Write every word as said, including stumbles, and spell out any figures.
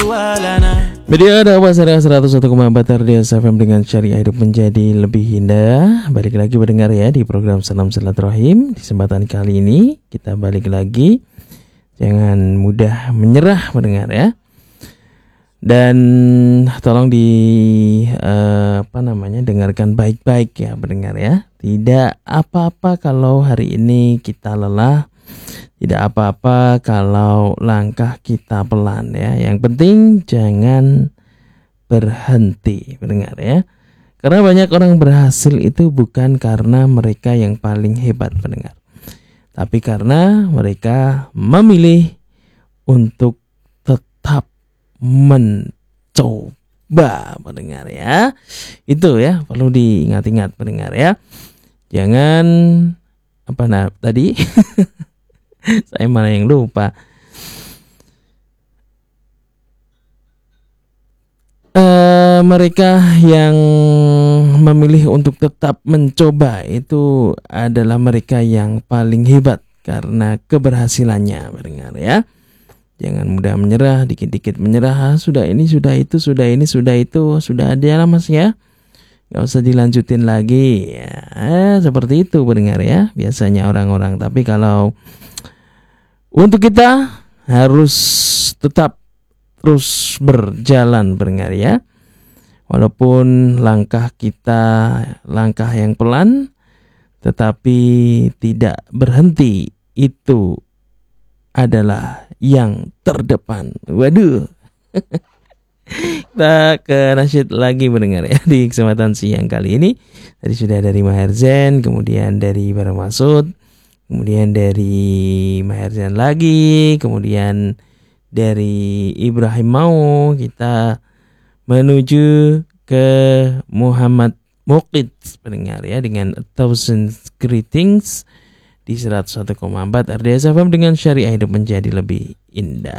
Media dakwah Syariah seratus satu koma empat R D S F M dengan syariah hidup menjadi lebih indah. Balik lagi mendengar ya di program Salam Silaturahim. Di kesempatan kali ini kita balik lagi. Jangan mudah menyerah mendengar ya. Dan tolong di uh, apa namanya dengarkan baik-baik ya mendengar ya. Tidak apa-apa kalau hari ini kita lelah. Tidak apa-apa kalau langkah kita pelan ya. Yang penting jangan berhenti mendengar ya. Karena banyak orang berhasil itu bukan karena mereka yang paling hebat mendengar. Tapi karena mereka memilih untuk tetap mencoba mendengar ya. Itu ya perlu diingat-ingat mendengar ya. Jangan apa nah tadi saya malah yang lupa. Uh, mereka yang memilih untuk tetap mencoba itu adalah mereka yang paling hebat karena keberhasilannya mendengar ya. Jangan mudah menyerah, dikit-dikit menyerah. Ah, sudah ini, sudah itu, sudah ini, sudah itu, sudah ada lah mas ya. Gak usah dilanjutin lagi ya. Eh, seperti itu mendengar ya. Biasanya orang-orang. Tapi kalau untuk kita harus tetap terus berjalan mendengar ya. Walaupun langkah kita langkah yang pelan, tetapi tidak berhenti. Itu adalah yang terdepan. Waduh. Kita ke nasyid lagi mendengar ya di kesempatan siang kali ini. Tadi sudah dari Maher Zain, kemudian dari Bara Masud, kemudian dari Maher Zain lagi, kemudian dari Ibrahim Mau. Kita menuju ke Muhammad Muqid mendengar ya dengan A Thousand Greetings di seratus satu koma empat R D S F M dengan syariah hidup menjadi lebih indah.